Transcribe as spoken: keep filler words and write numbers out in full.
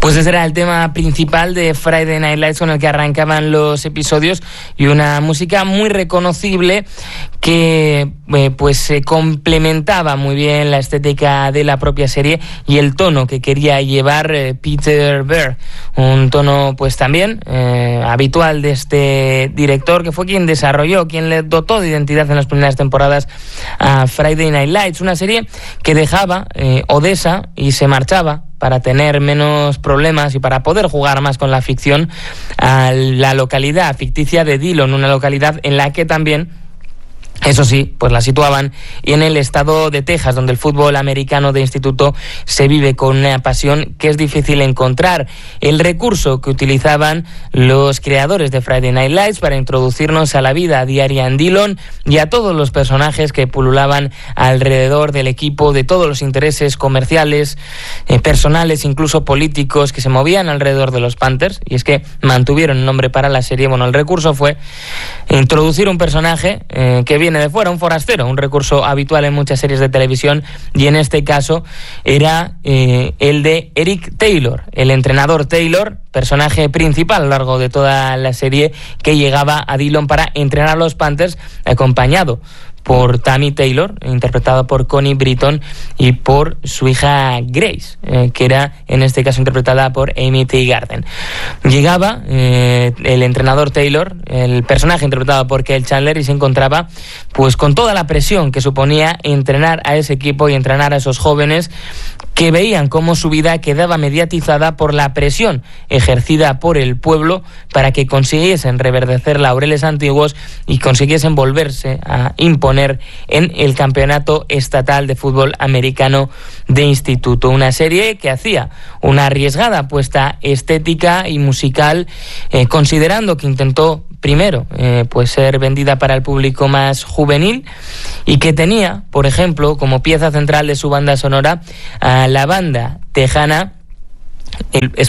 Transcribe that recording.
Pues ese era el tema principal de Friday Night Lights con el que arrancaban los episodios, y una música muy reconocible que eh, pues se complementaba muy bien la estética de la propia serie y el tono que quería llevar eh, Peter Berg, un tono pues también eh, habitual de este director, que fue quien desarrolló, quien le dotó de identidad en las primeras temporadas a Friday Night Lights, una serie que dejaba eh, Odessa y se marchaba para tener menos problemas y para poder jugar más con la ficción a la localidad ficticia de Dillon, una localidad en la que también, eso sí, pues la situaban en el estado de Texas, donde el fútbol americano de instituto se vive con una pasión que es difícil encontrar. El recurso que utilizaban los creadores de Friday Night Lights para introducirnos a la vida diaria en Dillon y a todos los personajes que pululaban alrededor del equipo, de todos los intereses comerciales, eh, personales, incluso políticos, que se movían alrededor de los Panthers. Y es que mantuvieron el nombre para la serie. Bueno, el recurso fue introducir un personaje eh, que viene de fuera, un forastero, un recurso habitual en muchas series de televisión, y en este caso era eh, el de Eric Taylor, el entrenador Taylor, personaje principal a lo largo de toda la serie, que llegaba a Dillon para entrenar a los Panthers, acompañado por Tammy Taylor, interpretada por Connie Britton, y por su hija Grace, eh, que era en este caso interpretada por Amy Teegarden. Llegaba eh, el entrenador Taylor, el personaje interpretado por Kyle Chandler, y se encontraba pues con toda la presión que suponía entrenar a ese equipo y entrenar a esos jóvenes que veían cómo su vida quedaba mediatizada por la presión ejercida por el pueblo para que consiguiesen reverdecer laureles antiguos y consiguiesen volverse a imponer en el campeonato estatal de fútbol americano de instituto. Una serie que hacía una arriesgada apuesta estética y musical, eh, considerando que intentó primero eh, pues ser vendida para el público más juvenil, y que tenía, por ejemplo, como pieza central de su banda sonora a la banda tejana el